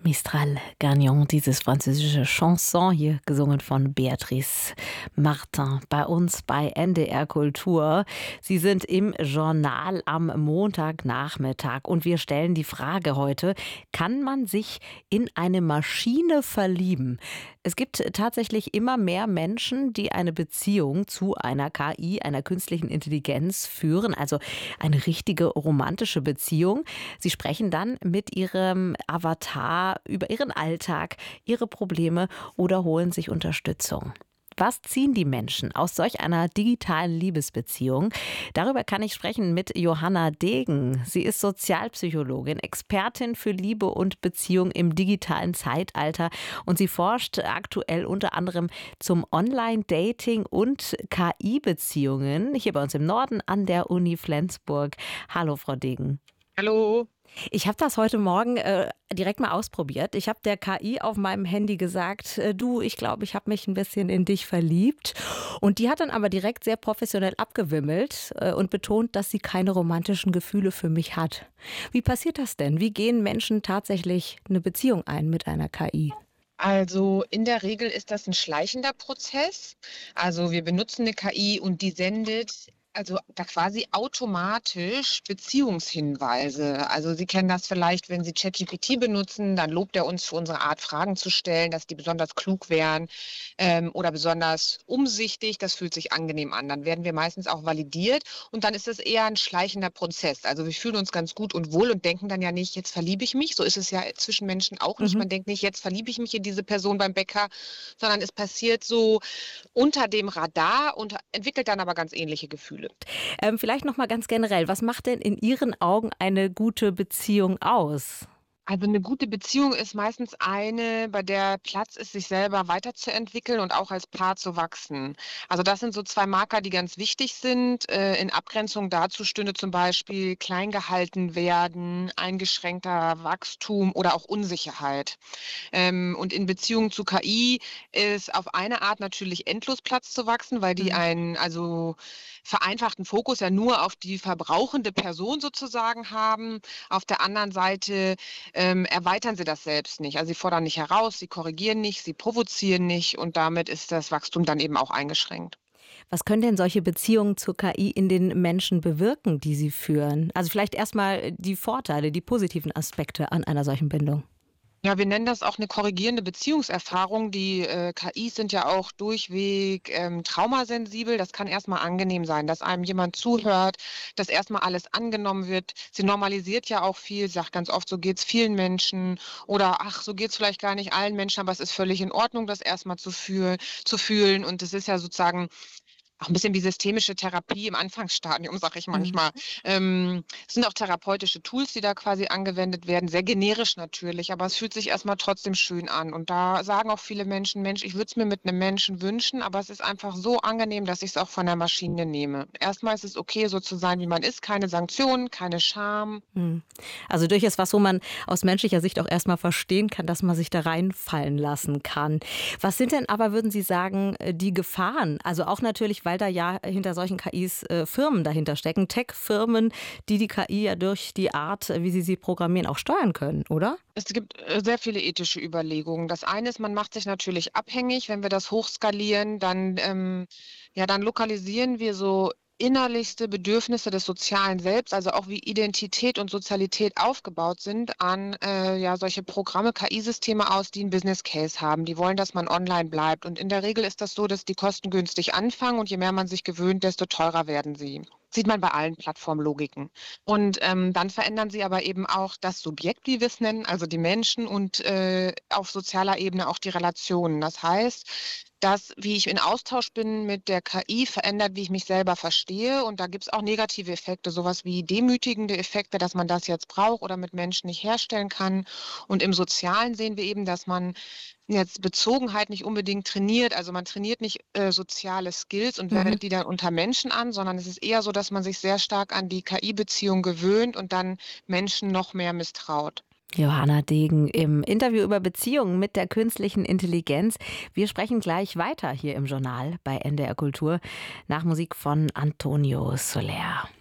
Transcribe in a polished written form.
Mistral Gagnon, dieses französische Chanson, hier gesungen von Béatrice Martin, bei uns bei NDR Kultur. Sie sind im Journal am Montagnachmittag und wir stellen die Frage heute: Kann man sich in eine Maschine verlieben? Es gibt tatsächlich immer mehr Menschen, die eine Beziehung zu einer KI, einer künstlichen Intelligenz führen, also eine richtige romantische Beziehung. Sie sprechen dann mit ihrem Avatar über ihren Alltag, ihre Probleme oder holen sich Unterstützung. Was ziehen die Menschen aus solch einer digitalen Liebesbeziehung? Darüber kann ich sprechen mit Johanna Degen. Sie ist Sozialpsychologin, Expertin für Liebe und Beziehung im digitalen Zeitalter und sie forscht aktuell unter anderem zum Online-Dating und KI-Beziehungen hier bei uns im Norden an der Uni Flensburg. Hallo, Frau Degen. Hallo. Ich habe das heute Morgen direkt mal ausprobiert. Ich habe der KI auf meinem Handy gesagt, du, ich glaube, ich habe mich ein bisschen in dich verliebt. Und die hat dann aber direkt sehr professionell abgewimmelt und betont, dass sie keine romantischen Gefühle für mich hat. Wie passiert das denn? Wie gehen Menschen tatsächlich eine Beziehung ein mit einer KI? Also in der Regel ist das ein schleichender Prozess. Also wir benutzen eine KI und die sendet da quasi automatisch Beziehungshinweise. Also Sie kennen das vielleicht, wenn Sie ChatGPT benutzen, dann lobt er uns für unsere Art, Fragen zu stellen, dass die besonders klug wären, oder besonders umsichtig. Das fühlt sich angenehm an. Dann werden wir meistens auch validiert und dann ist es eher ein schleichender Prozess. Also wir fühlen uns ganz gut und wohl und denken dann ja nicht: „Jetzt verliebe ich mich." So ist es ja zwischen Menschen auch nicht. Mhm. Man denkt nicht: „Jetzt verliebe ich mich in diese Person beim Bäcker", sondern es passiert so unter dem Radar und entwickelt dann aber ganz ähnliche Gefühle. Vielleicht noch mal ganz generell, was macht denn in Ihren Augen eine gute Beziehung aus? Also eine gute Beziehung ist meistens eine, bei der Platz ist, sich selber weiterzuentwickeln und auch als Paar zu wachsen. Also das sind so 2 Marker, die ganz wichtig sind. In Abgrenzung dazu stünde zum Beispiel klein gehalten werden, eingeschränkter Wachstum oder auch Unsicherheit. Und in Beziehung zu KI ist auf eine Art natürlich endlos Platz zu wachsen, weil die Mhm. einen vereinfachten Fokus ja nur auf die verbrauchende Person sozusagen haben. Auf der anderen Seite erweitern sie das selbst nicht. Also sie fordern nicht heraus, sie korrigieren nicht, sie provozieren nicht und damit ist das Wachstum dann eben auch eingeschränkt. Was können denn solche Beziehungen zur KI in den Menschen bewirken, die sie führen? Also vielleicht erstmal die Vorteile, die positiven Aspekte an einer solchen Bindung. Ja, wir nennen das auch eine korrigierende Beziehungserfahrung. Die, KIs sind ja auch durchweg, traumasensibel. Das kann erst mal angenehm sein, dass einem jemand zuhört, dass erst mal alles angenommen wird. Sie normalisiert ja auch viel, sagt ganz oft: „So geht's vielen Menschen" oder „Ach, so geht's vielleicht gar nicht allen Menschen, aber es ist völlig in Ordnung, das erst mal zu fühlen." Und es ist ja sozusagen auch 'n bisschen wie systemische Therapie im Anfangsstadium, sage ich Mhm. manchmal. Es sind auch therapeutische Tools, die da quasi angewendet werden, sehr generisch natürlich, aber es fühlt sich erst mal trotzdem schön an. Und da sagen auch viele Menschen: „Mensch, ich würde es mir mit 'nem Menschen wünschen, aber es ist einfach so angenehm, dass ich's auch von der Maschine nehme." Erst mal ist es okay, so zu sein, wie man ist, keine Sanktionen, keine Scham. Mhm. Also durchaus was, wo man aus menschlicher Sicht auch erstmal verstehen kann, dass man sich da reinfallen lassen kann. Was sind denn aber, würden Sie sagen, die Gefahren? Also auch natürlich, weil da ja hinter solchen KIs Firmen dahinter stecken, Tech-Firmen, die die KI ja durch die Art, wie sie programmieren, auch steuern können, oder? Es gibt, sehr viele ethische Überlegungen. Das eine ist, man macht sich natürlich abhängig. Wenn wir das hochskalieren, dann lokalisieren wir so innerlichste Bedürfnisse des sozialen Selbst, also auch wie Identität und Sozialität aufgebaut sind, an, solche Programme, KI-Systeme aus, die 'n Business Case haben. Die wollen, dass man online bleibt. Und in der Regel ist das so, dass die kostengünstig anfangen und je mehr man sich gewöhnt, desto teurer werden sie. Sieht man bei allen Plattformlogiken. Und, dann verändern sie aber eben auch das Subjekt, wie wir es nennen, also die Menschen und, auf sozialer Ebene auch die Relationen. Das heißt, dass, wie ich in Austausch bin mit der KI, verändert, wie ich mich selber verstehe. Und da gibt's auch negative Effekte, sowas wie demütigende Effekte, dass man das jetzt braucht oder mit Menschen nicht herstellen kann. Und im Sozialen sehen wir eben, dass man jetzt Bezogenheit nicht unbedingt trainiert. Also man trainiert nicht, soziale Skills und Mhm. wendet die dann unter Menschen an, sondern es ist eher so, dass man sich sehr stark an die KI-Beziehung gewöhnt und dann Menschen noch mehr misstraut. Johanna Degen im Interview über Beziehungen mit der künstlichen Intelligenz. Wir sprechen gleich weiter hier im Journal bei NDR Kultur nach Musik von Antonio Soler.